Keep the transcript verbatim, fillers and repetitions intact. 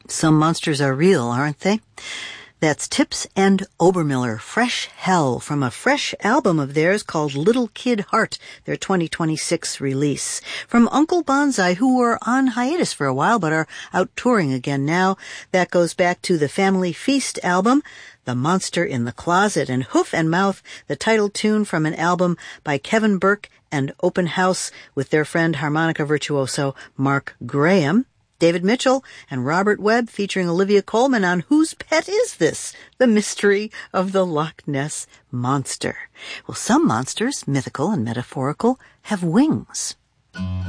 Some monsters are real, aren't they? That's Tips and Obermiller, Fresh Hell, from a fresh album of theirs called Little Kid Heart, their twenty twenty-six release. From Uncle Bonsai, who were on hiatus for a while but are out touring again now. That goes back to the Family Feast album, The Monster in the Closet, and Hoof and Mouth, the title tune from an album by Kevin Burke and Open House with their friend harmonica virtuoso Mark Graham. David Mitchell and Robert Webb featuring Olivia Colman on Whose Pet Is This? The Mystery of the Loch Ness Monster. Well, some monsters, mythical and metaphorical, have wings.